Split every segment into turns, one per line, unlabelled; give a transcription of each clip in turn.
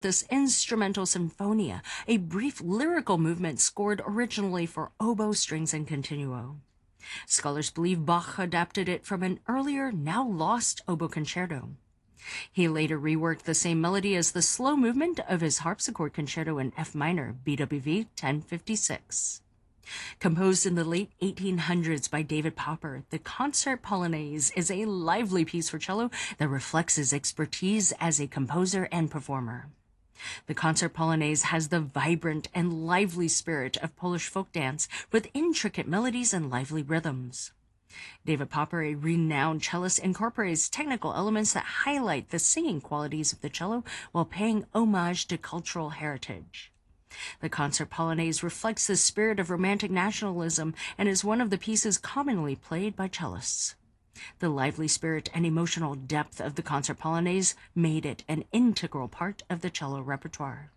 this instrumental sinfonia, a brief lyrical movement scored originally for oboe, strings, and continuo. Scholars believe Bach adapted it from an earlier, now lost oboe concerto. He later reworked the same melody as the slow movement of his harpsichord concerto in F minor, BWV 1056. Composed in the late 1800s by David Popper, the Concert Polonaise is a lively piece for cello that reflects his expertise as a composer and performer. The Concert Polonaise has the vibrant and lively spirit of Polish folk dance with intricate melodies and lively rhythms. David Popper, a renowned cellist, incorporates technical elements that highlight the singing qualities of the cello while paying homage to cultural heritage. The Concert Polonaise reflects the spirit of romantic nationalism and is one of the pieces commonly played by cellists. The lively spirit and emotional depth of the Concert Polonaise made it an integral part of the cello repertoire.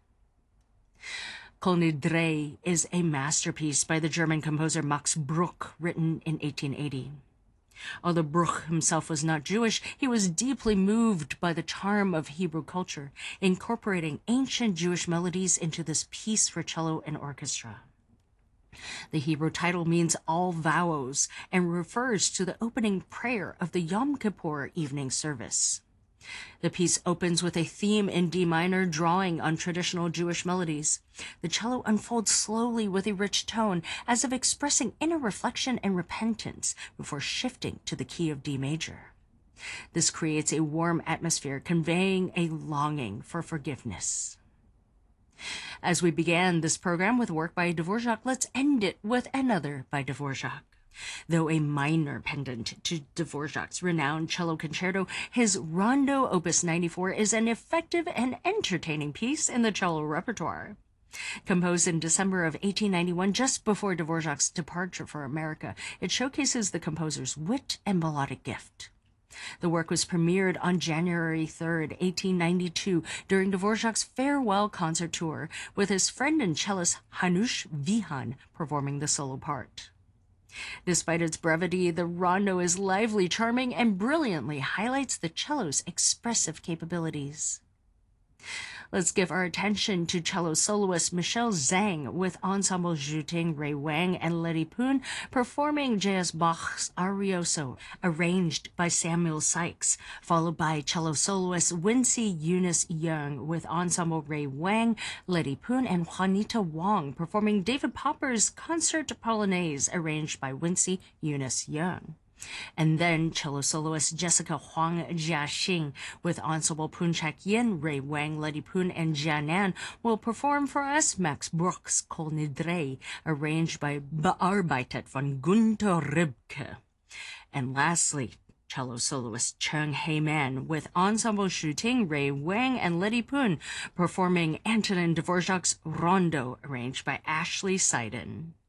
Kol Nidrei is a masterpiece by the German composer Max Bruch, written in 1880. Although Bruch himself was not Jewish, he was deeply moved by the charm of Hebrew culture, incorporating ancient Jewish melodies into this piece for cello and orchestra. The Hebrew title means all vows and refers to the opening prayer of the Yom Kippur evening service. The piece opens with a theme in D minor drawing on traditional Jewish melodies. The cello unfolds slowly with a rich tone, as if expressing inner reflection and repentance before shifting to the key of D major. This creates a warm atmosphere, conveying a longing for forgiveness. As we began this program with work by Dvorak, let's end it with another by Dvorak. Though a minor pendant to Dvorak's renowned cello concerto, his Rondo Opus 94 is an effective and entertaining piece in the cello repertoire. Composed in December of 1891, just before Dvorak's departure for America, it showcases the composer's wit and melodic gift. The work was premiered on January 3, 1892, during Dvorak's farewell concert tour, with his friend and cellist Hanush Vihan performing the solo part. Despite its brevity, the rondo is lively, charming, and brilliantly highlights the cello's expressive capabilities. Let's give our attention to cello soloist Michelle Zhang with Ensemble Zhuting, Ray Wang, and Letty Poon performing J.S. Bach's Arioso, arranged by Samuel Sykes, followed by cello soloist Wincy Eunice Young with Ensemble Ray Wang, Letty Poon, and Juanita Wong performing David Popper's Concert Polonaise, arranged by Wincy Eunice Young. And then cello soloist Jessica Huang Jiaxing with Ensemble Punchak Yin, Ray Wang, Letty Poon, and Jianan will perform for us Max Bruch's Kol Nidrei, arranged by Bearbeitet von Günter Ribke. And lastly, cello soloist Cheng Heyman with Ensemble Shooting, Ray Wang, and Letty Poon performing Antonin Dvorak's Rondo, arranged by Ashley Seiden.